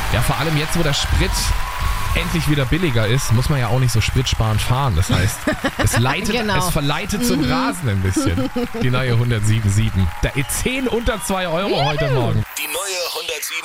Ja, vor allem jetzt, wo der Sprit endlich wieder billiger ist, muss man ja auch nicht so spritsparend fahren. Das heißt, es verleitet zum Rasen ein bisschen. Die neue 107.7. Der E10 unter 2 € heute Morgen. Die neue 107.7